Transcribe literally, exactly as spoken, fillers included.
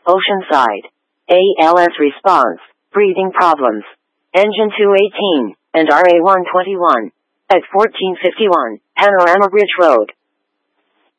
Oceanside. A L S response, breathing problems. Engine two eighteen, and R A one twenty-one. At fourteen fifty-one, Panorama Bridge Road.